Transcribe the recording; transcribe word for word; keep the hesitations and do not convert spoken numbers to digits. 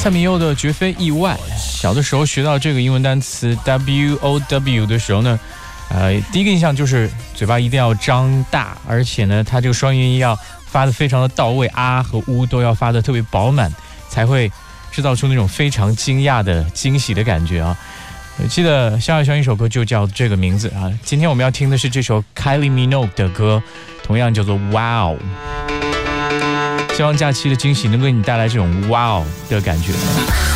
蔡明佑的绝非意外。小的时候学到这个英文单词 W O W 的时候呢，呃，第一个印象就是嘴巴一定要张大，而且呢，它这个双元音要发的非常的到位，啊和呜都要发的特别饱满，才会制造出那种非常惊讶的惊喜的感觉啊。我记得萧亚轩一首歌就叫这个名字啊。今天我们要听的是这首 Kylie Minogue 的歌，同样叫做 Wow。希望假期的惊喜能给你带来这种 Wow 的感觉。